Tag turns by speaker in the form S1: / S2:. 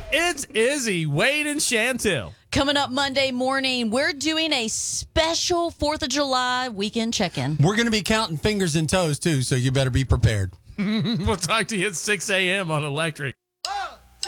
S1: It's Izzy, Wade, and Chantel.
S2: Coming up Monday morning, we're doing a special 4th of July weekend check-in.
S3: We're going to be counting fingers and toes, too, so you better be prepared.
S1: We'll talk to you at 6 a.m. on Electric.